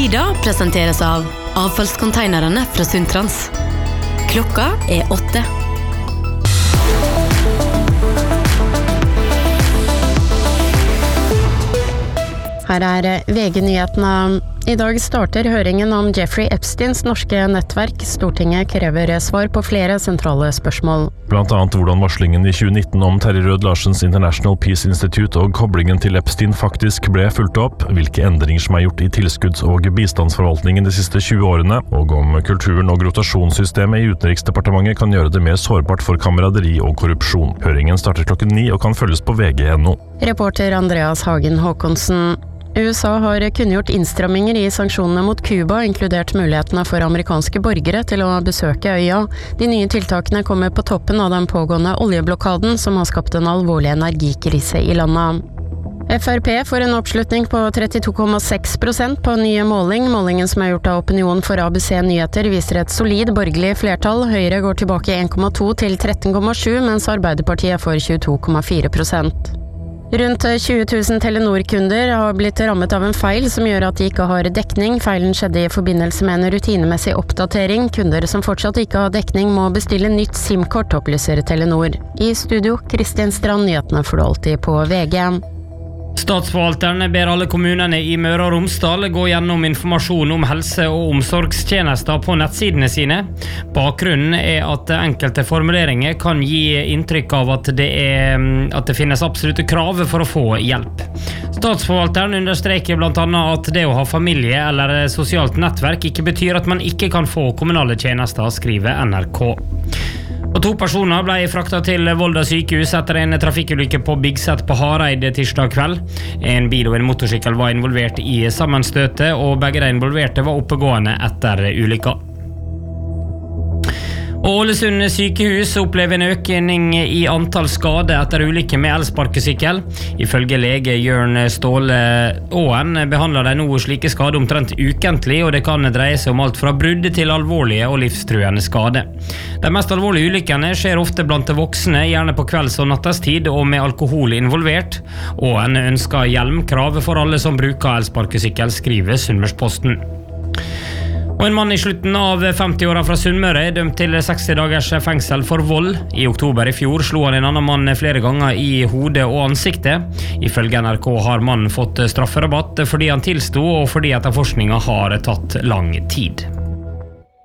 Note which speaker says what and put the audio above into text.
Speaker 1: Lyda presenteres av avfallskonteinerne fra Sundtrans. Klokka 8.
Speaker 2: Her VG-nyhetene. I dag starter høringen om Jeffrey Epsteins norske nettverk. Stortinget krever svar på flere sentrale spørsmål.
Speaker 3: Blant annet hvordan varslingen i 2019 om Terje Rød Larsens International Peace Institute og koblingen til Epstein faktisk ble fulgt opp, hvilke endringer som gjort i tilskudds- og bistandsforvaltningen de siste 20 årene, og om kulturen og rotasjonssystemet i Utenriksdepartementet kan gjøre det mer sårbart for kameraderi og korrupsjon. Høringen starter klokken 9 og kan følges på VG.no.
Speaker 2: Reporter Andreas Hagen Håkonsen. USA har kunngjort innstramminger i sanksjonene mot Cuba, inkludert mulighetene for amerikanske borgere til å besøke øya. De nye tiltakene kommer på toppen av den pågående oljeblokaden, som har skapt en alvorlig energikrise i landet. FrP får en oppslutning på 32,6% på nye måling. Målingen som er gjort av Opinion for ABC Nyheter viser et solid borgerlig flertall. Høyre går tilbake 1,2 til 13,7, mens Arbeiderpartiet får 22,4%. Rundt 20 000 Telenor-kunder har blitt rammet av en feil som gjør at de ikke har dekning. Feilen skjedde i forbindelse med en rutinemessig oppdatering. Kunder som fortsatt ikke har dekning må bestille nytt SIM-kort, opplyser Telenor. I studio, Kristian Strand, nyhetene får du alltid på VG.
Speaker 4: Statsforvalteren ber alle kommunene i Møre og Romsdal gå gjennom informasjon om helse- og omsorgstjenester på nettsidene sine. Bakgrunnen er at enkelte formuleringer kan gi inntrykk av at det finnes absolutte krav for å få hjelp. Statsforvalteren understreker blant annet at det å ha familie eller sosialt nettverk ikke betyr at man ikke kan få kommunale tjenester, skriver NRK. Og 2 personer ble fraktet til Volda sykehus etter en trafikkulykke på Bigset på Hareid tirsdag kveld. En bil og en motorsykkel var involvert i sammenstøtet, og begge de involverte var oppegående etter ulykka. Og Ålesund sykehus opplever en økning i antall skade etter ulykke med elsparkesykkel. Ifølge lege Jørn Ståle Åen behandler de nå slike skader omtrent ukentlig, og det kan dreie seg om alt fra brudd til alvorlige og livstruende skade. De mest alvorlige ulykkene skjer ofte blant voksne, gjerne på kvelds- og nattestid og med alkohol involvert. Åen ønsker hjelmkrav for alle som bruker elsparkesykkel, skriver Sunnmørsposten. Og en mann i slutten av 50-åra fra Sunnmøre er dømt til 60 dagers fengsel for vold. I oktober i fjor slo han en annen mann flere ganger i hodet og ansiktet. Ifølge NRK har mannen fått strafferabatt fordi han tilsto og fordi etterforskningen har tatt lang tid.